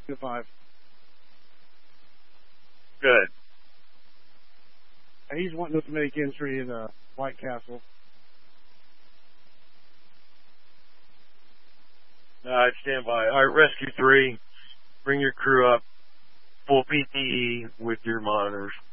5. Good. He's wanting to make entry in White Castle. All right, stand by. All right, Rescue 3, bring your crew up. Full PPE with your monitors.